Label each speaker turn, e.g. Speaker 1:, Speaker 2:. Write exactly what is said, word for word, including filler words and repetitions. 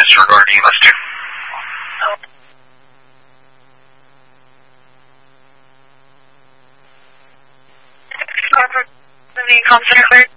Speaker 1: is regarding Lester.
Speaker 2: The main call center cleared.